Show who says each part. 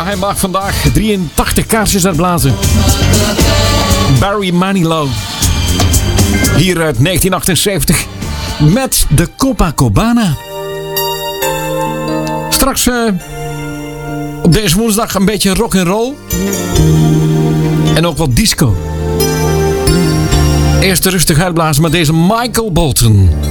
Speaker 1: Ja, hij mag vandaag 83 kaarsjes uitblazen. Barry Manilow. Hier uit 1978 met de Copacabana. Straks op deze woensdag een beetje rock and roll. En ook wat disco. Eerst rustig uitblazen met deze Michael Bolton.